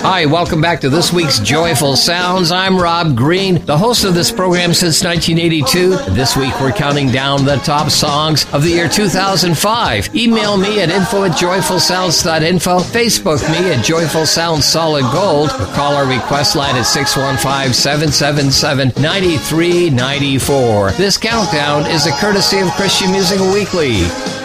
Hi, welcome back to this week's Joyful Sounds. I'm Rob Green, the host of this program since 1982. This week we're counting down the top songs of the year 2005. Email me at info@joyfulsounds.info, Facebook me at Joyful Sounds Solid Gold, or call our request line at 615-777-9394. This countdown is a courtesy of Christian Music Weekly.